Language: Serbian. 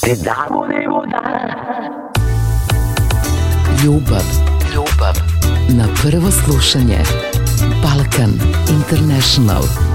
Te damo devo dare. Ljubav na prvo slušanje. Balkan International.